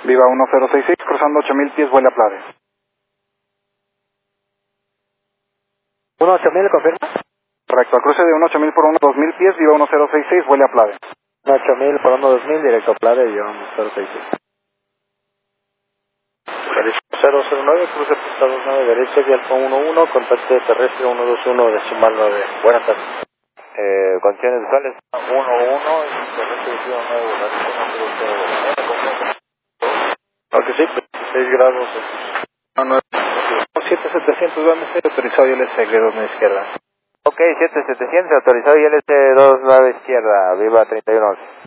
Viva 1066, cruzando 8000 pies, vuela Plade. 18000, ¿confirma? Correcto, al cruce de 18000 por 2000 pies, Viva 1066, vuela Plade. 8000 por 2000, directo a Plade, yo 1066. 009, cruce pista 29 derecha, vial con 11, contacto terrestre 121 decimal 9. Buenas tardes. Condiciones visuales 11 y terrestre 19. Aunque sí, 6 grados. 7700, BMC, autorizado y LC, 29 izquierda. Ok, 7700, autorizado y LC 29 izquierda, viva 3111.